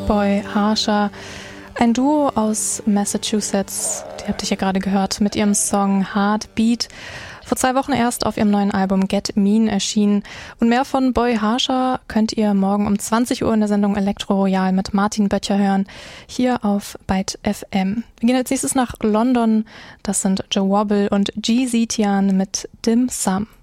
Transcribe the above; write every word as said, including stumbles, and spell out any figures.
Boy Harsha, ein Duo aus Massachusetts, die habt ihr ja gerade gehört, mit ihrem Song Heartbeat. Vor zwei Wochen erst auf ihrem neuen Album Get Mean erschienen. Und mehr von Boy Harsha könnt ihr morgen um zwanzig Uhr in der Sendung Elektro Royal mit Martin Böttcher hören, hier auf Byte F M. Wir gehen als nächstes nach London. Das sind Joe Wobble und G. Zetian mit Dim Sum.